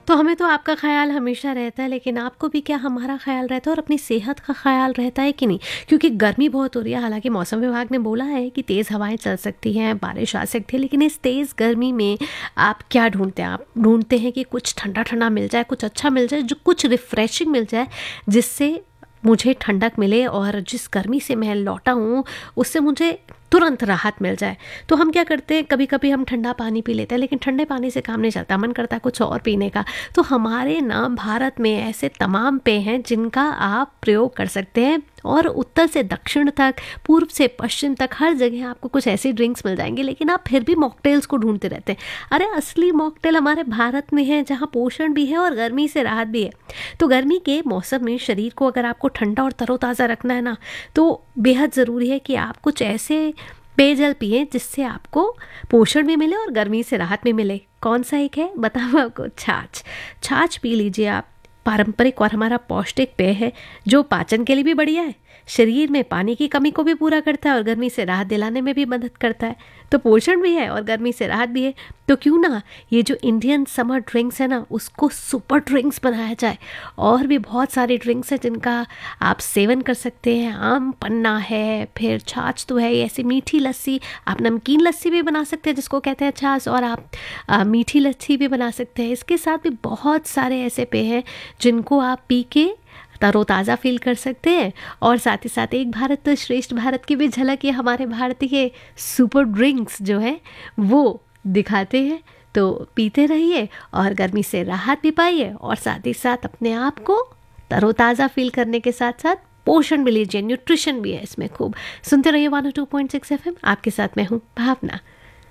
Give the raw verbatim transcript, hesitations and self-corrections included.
तो हमें तो आपका ख़्याल हमेशा रहता है, लेकिन आपको भी क्या हमारा ख़्याल रहता है और अपनी सेहत का ख़्याल रहता है कि नहीं? क्योंकि गर्मी बहुत हो रही है, हालाँकि मौसम विभाग ने बोला है कि तेज़ हवाएँ चल सकती हैं, बारिश आ सकती है, लेकिन इस तेज़ गर्मी में आप क्या ढूँढते हैं? आप ढूँढते हैं कि कुछ ठंडा-ठंडा मिल जाए, कुछ अच्छा मिल जाए, जो कुछ रिफ्रेशिंग मिल जाए, जिससे मुझे ठंडक मिले और जिस गर्मी से मैं लौटा हूँ, उससे मुझे तुरंत राहत मिल जाए। तो हम क्या करते हैं, कभी-कभी हम ठंडा पानी पी लेते हैं, लेकिन ठंडे पानी से काम नहीं चलता, मन करता है कुछ और पीने का। तो हमारे ना भारत में ऐसे तमाम पेय हैं जिनका आप प्रयोग कर सकते हैं, और उत्तर से दक्षिण तक, पूर्व से पश्चिम तक, हर जगह आपको कुछ ऐसी ड्रिंक्स मिल जाएंगी, लेकिन आप फिर भी मॉकटेल्स को ढूंढते रहते हैं। अरे असली मॉकटेल हमारे भारत में है, जहाँ पोषण भी है और गर्मी से राहत भी है। तो गर्मी के मौसम में शरीर को अगर आपको ठंडा और तरोताज़ा रखना है ना, तो बेहद ज़रूरी है कि आप कुछ ऐसे पेयजल पिए जिससे आपको पोषण भी मिले और गर्मी से राहत भी मिले। कौन सा एक है बताऊँ आपको? छाछ। छाछ पी लीजिए आप, पारंपरिक और हमारा पौष्टिक पेय है, जो पाचन के लिए भी बढ़िया है, शरीर में पानी की कमी को भी पूरा करता है और गर्मी से राहत दिलाने में भी मदद करता है। तो पोषण भी है और गर्मी से राहत भी है। तो क्यों ना ये जो इंडियन समर ड्रिंक्स है ना, उसको सुपर ड्रिंक्स बनाया जाए। और भी बहुत सारी ड्रिंक्स हैं जिनका आप सेवन कर सकते हैं। आम पन्ना है, फिर छाछ तो है, ऐसी मीठी लस्सी, आप नमकीन लस्सी भी बना सकते हैं जिसको कहते हैं छाछ, और आप आ, मीठी लस्सी भी बना सकते हैं। इसके साथ भी बहुत सारे ऐसे पेय हैं जिनको आप पी के तरोताज़ा फील कर सकते हैं, और साथ ही साथ एक भारत तो श्रेष्ठ भारत की भी झलक ये हमारे भारतीय सुपर ड्रिंक्स जो है वो दिखाते हैं। तो पीते रहिए और गर्मी से राहत भी पाइए, और साथ ही साथ अपने आप को तरोताज़ा फील करने के साथ साथ पोषण भी लीजिए, न्यूट्रिशन भी है इसमें खूब। सुनते रहिए one O two point six F M, आपके साथ मैं हूँ भावना।